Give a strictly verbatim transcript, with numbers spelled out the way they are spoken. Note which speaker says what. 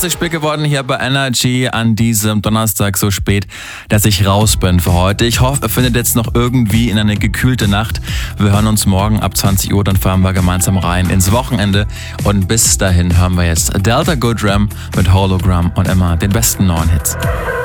Speaker 1: zwanzig spät geworden hier bei Energy an diesem Donnerstag so spät, dass ich raus bin für heute. Ich hoffe, ihr findet jetzt noch irgendwie in eine gekühlte Nacht. Wir hören uns morgen ab zwanzig Uhr, dann fahren wir gemeinsam rein ins Wochenende. Und bis dahin hören wir jetzt Delta Goodram mit Hologram und immer den besten neuen Hits.